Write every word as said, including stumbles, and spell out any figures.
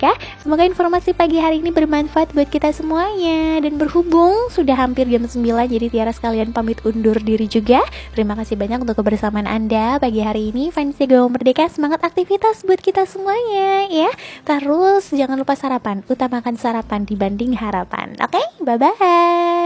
Merdeka. Semoga informasi pagi hari ini bermanfaat buat kita semuanya. Dan berhubung sudah hampir jam sembilan, jadi Tiara sekalian pamit undur diri juga. Terima kasih banyak untuk kebersamaan Anda pagi hari ini. Fans Gaung Merdeka, semangat aktivitas buat kita semuanya ya. Terus jangan lupa sarapan, utamakan sarapan dibanding harapan. Oke, bye-bye.